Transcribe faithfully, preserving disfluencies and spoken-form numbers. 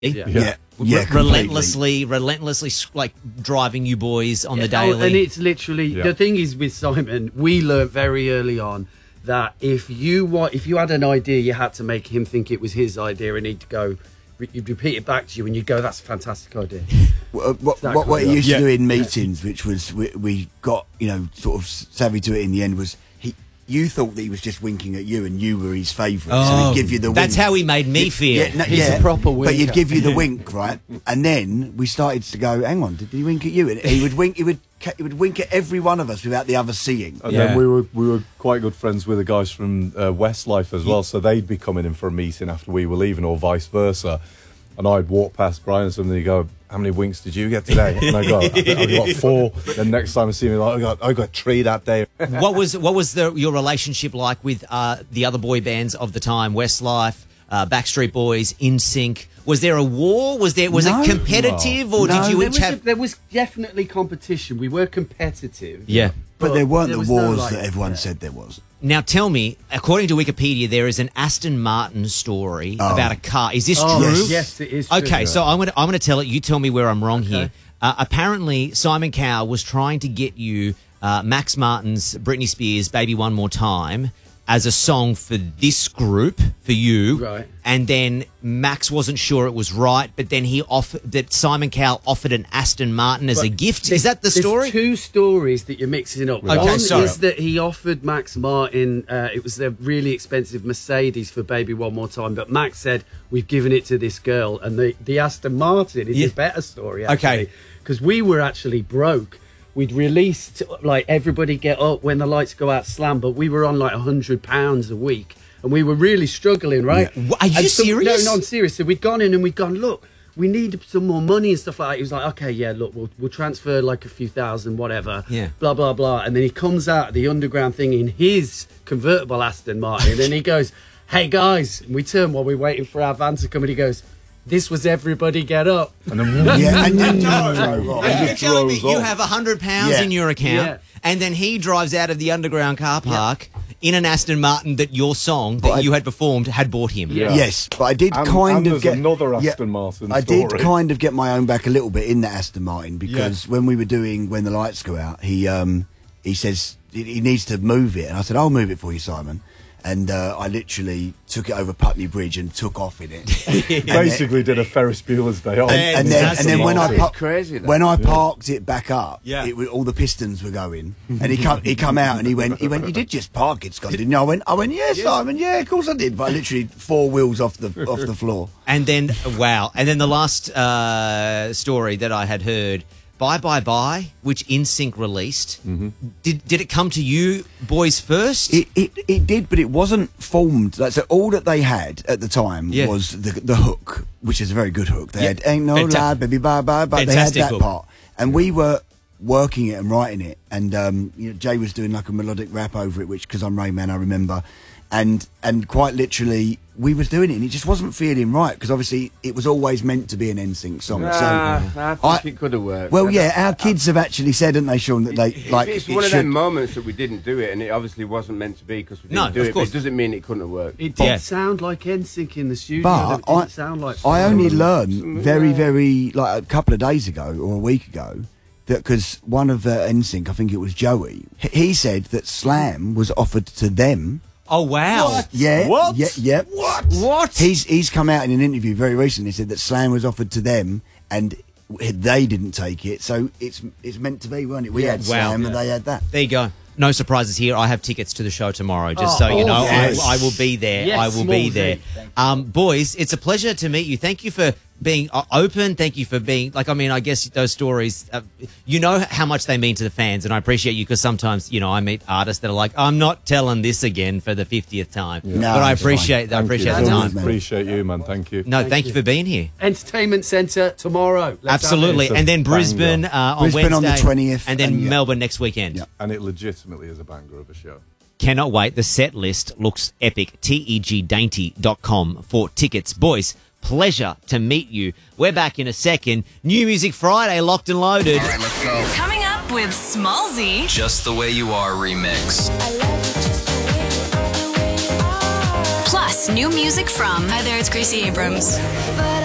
Yeah. Yeah. Yeah, Re- relentlessly, relentlessly, like driving you boys on Yeah, the daily. oh, and it's literally Yeah. the thing is with Simon, we learned very early on that if you want, if you had an idea, you had to make him think it was his idea, and he'd go, you'd repeat it back to you, and you'd go, "That's a fantastic idea." What, what, That what, what kind he of- used Yeah. to do in meetings, which was we, we got, you know, sort of savvy to it in the end, was he. You thought that he was just winking at you, and you were his favourite, so he'd give you the. That's wink. how he made me feel. Yeah, no, He's yeah, a proper but he'd winker. give you the wink, right? And then we started to go, "Hang on, did he wink at you?" And he would wink. He would. He would wink at every one of us without the other seeing. And Yeah. then we were we were quite good friends with the guys from uh, Westlife as well, so they'd be coming in for a meeting after we were leaving, or vice versa. And I'd walk past Brian and something, he'd go, "How many winks did you get today?" And I go, "I think I got four." Then next time I see me, like, I got I got three that day. What was what was the your relationship like with uh, the other boy bands of the time? Westlife, uh, Backstreet Boys, N Sync. Was there a war? Was there was No. it competitive, or No. did you There each was, a- have? there was definitely competition. We were competitive. Yeah. But there weren't there the was no, wars like- that everyone yeah. said there was. Now tell me, according to Wikipedia, there is an Aston Martin story Oh. about a car. Is this Oh, true? yes, yes, it is true. Okay, so I'm gonna I'm gonna tell it. You tell me where I'm wrong Okay. here. Uh, apparently, Simon Cowell was trying to get you uh, Max Martin's Britney Spears' "Baby One More Time" as a song for this group for you, Right. And then Max wasn't sure it was right, but then he offered that Simon Cowell offered an Aston Martin as a But gift. there's- Is that the there's story? two stories that you're mixing up. Okay, One sorry. is that he offered Max Martin, uh, it was a really expensive Mercedes for Baby One More Time, but Max said, "We've given it to this girl." And the, the Aston Martin is Yeah. a better story, Okay. actually. Because we were actually broke. We'd released, like, Everybody Get Up, When the Lights Go Out, Slam, but we were on like one hundred pounds a week. And we were really struggling, right? Yeah. Wha- are you And some- serious? No, no, I'm serious. So we'd gone in and we'd gone, "Look, we need some more money and stuff like that." He was like, "Okay, yeah, look, we'll, we'll transfer like a few thousand, whatever." Yeah. Blah, blah, blah. And then he comes out of the underground thing in his convertible Aston Martin and he goes, "Hey, guys." And we turn while we're waiting for our van to come and he goes, "This was Everybody Get Up." And then Yeah, and then drove off. And you're just telling me drove you off. have a hundred pounds Yeah. in your account, Yeah. and then he drives out of the underground car park in an Aston Martin that your song that But I- you had performed had bought him. Yeah. Yes, but I did And- kind and of there's get another yeah, Aston Martin I did story. kind of get my own back a little bit in the Aston Martin because when we were doing When the Lights Go Out, he um he says he he needs to move it, and I said, "I'll move it for you, Simon." And uh, I literally took it over Putney Bridge and took off in it. basically did a Ferris Bueller's Day Off. And, and then, and then when I Aston par- Martin. crazy, that. when I parked it back up, Yeah. it, wa- all the pistons were going, and he come he come out and he went he went you did just park it, Scott, didn't you? I went I went yeah, Simon, yeah, of course I did, but I literally four wheels off the off the floor. And then wow, and then the last uh, story that I had heard, "Bye Bye Bye," which N Sync released. Mm-hmm. Did did it come to you boys first? It, it it did, but it wasn't formed. Like, so all that they had at the time Yeah. was the the hook, which is a very good hook. They Yeah. had "Ain't No Fanta- Lie, Baby Bye Bye," but they had Fantastic that hook. part, and we were working it and writing it, and um, you know, Jay was doing like a melodic rap over it, which because I'm Rain Man, I remember, and and quite literally we was doing it, and it just wasn't feeling right because obviously it was always meant to be an N Sync song. Nah, so I think I- it could have worked. well, I yeah, don't- our kids have actually said, haven't they, Sean, that they If like it's it one of should- them moments that we didn't do it, and it obviously wasn't meant to be because we didn't No, do of it. course. But it doesn't mean it couldn't have worked. It did Yeah. sound like N Sync in the studio. But It didn't I, sound like I only Simon. learned very, very, like a couple of days ago or a week ago, that because one of the N Sync, I think it was Joey, h- he said that Slam was offered to them. Oh wow! Yeah. What? Yeah, yeah. What? What? He's, he's come out in an interview very recently, said that Slam was offered to them and they didn't take it. So it's it's meant to be, weren't it? We Yeah. had Wow. Slam and they had that. There you go. No surprises here. I have tickets to the show tomorrow, just so Oh, you know. yes. I, I will be there. Yes, I will be small there. Z. Thank Um, boys, it's a pleasure to meet you. Thank you for being uh, open. Thank you for being, like, I mean, I guess those stories, uh, you know how much they mean to the fans, and I appreciate you because sometimes, you know, I meet artists that are like, I'm not telling this again for the fiftieth time. No, but I it's appreciate that. I Thank appreciate you. the Always, time. man. Appreciate you, man. Thank you. No, thank, you. for being here. Entertainment Centre tomorrow. Let's have Absolutely. It's a And then Brisbane banger. uh, on Brisbane Wednesday. on the twentieth, And then and yeah. Melbourne next weekend. Yeah. And it legitimately is a banger of a show. Cannot wait. The set list looks epic. T E G dainty dot com for tickets. Boys, pleasure to meet you. We're back in a second. New Music Friday, locked and loaded. All right, let's go. Coming up with Smallzy. Just the Way You Are remix. Plus, new music from. Hi there, it's Gracie Abrams.